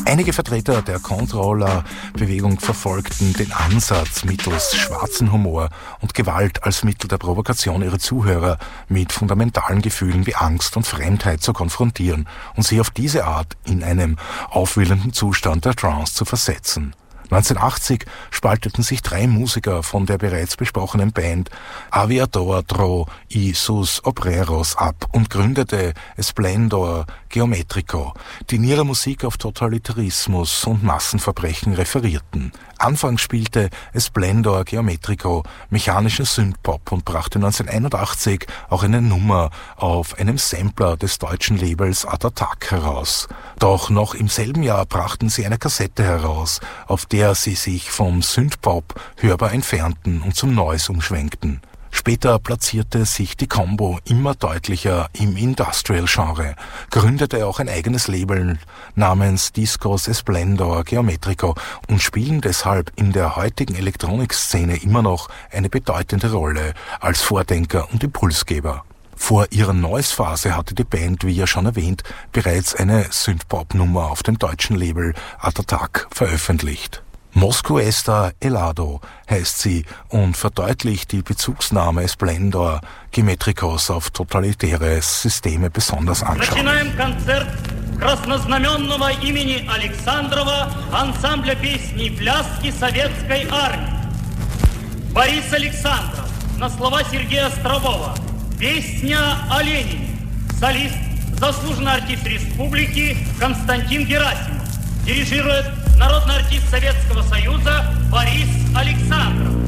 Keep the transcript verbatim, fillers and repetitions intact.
Einige Vertreter der Controller-Bewegung verfolgten den Ansatz, mittels schwarzen Humor und Gewalt als Mittel der Provokation ihre Zuhörer mit fundamentalen Gefühlen wie Angst und Fremdheit zu konfrontieren und sie auf diese Art in einem aufwühlenden Zustand der Trance zu versetzen. neunzehnhundertachtzig spalteten sich drei Musiker von der bereits besprochenen Band Aviador Dro y sus Obreros ab und gründete Esplendor Geometrico, die in ihrer Musik auf Totalitarismus und Massenverbrechen referierten. Anfangs spielte Esplendor Geometrico mechanischen Synthpop und brachte neunzehnhunderteinundachtzig auch eine Nummer auf einem Sampler des deutschen Labels Art Attack heraus. Doch noch im selben Jahr brachten sie eine Kassette heraus, auf der sie sich vom Synthpop hörbar entfernten und zum Noise umschwenkten. Später platzierte sich die Combo immer deutlicher im Industrial-Genre, gründete auch ein eigenes Label namens Discos Esplendor Geometrico und spielen deshalb in der heutigen Elektronikszene immer noch eine bedeutende Rolle als Vordenker und Impulsgeber. Vor ihrer Noise-Phase hatte die Band, wie ja schon erwähnt, bereits eine Synthpop-Nummer auf dem deutschen Label Art Attack veröffentlicht. Moscow Esta Elado heißt sie und verdeutlicht die Bezugsnahme Esplendor Geometricos auf totalitäre Systeme besonders anschaulich. Начинаем концерт краснознаменного имени Александрова ансамбля песни и пляски советской армии. Борис Александров на слова Сергея Острового. Песня о Ленине. Солист, заслуженный артист республики Константин Герасимов. Дирижирует народный артист Советского Союза Борис Александров.